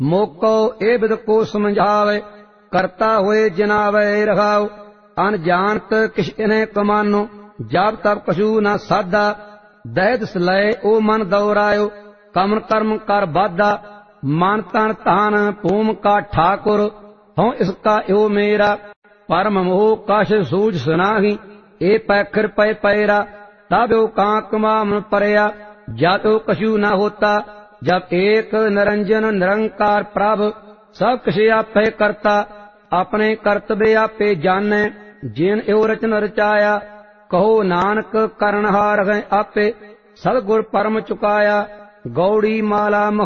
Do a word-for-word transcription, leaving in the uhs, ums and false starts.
मोको ए बिद को समझावे, करता हुए जिनावे रखाओ। अनजानत किश इन्हें कमानो, जब तब कछु न साधा। दहद सलय ओ मन दौरायो, कमन कर्म कर बाधा। मन तन तान भूम का ठाकुर, हूँ इसका यो मेरा। परम मोह कश सूझ सुनाही, ए पैखर पै पैरा। तब यो कांक माम परया, जातो कछु न होता। जब एक निरंजन निरंकार प्रभ, सब किश आपे करता। अपने कर्तव्य आपे जाने, जिन यो रचन रचाया। कहो नानक करनहार है आपे, सदगुर परम चुकाया। गौड़ी माला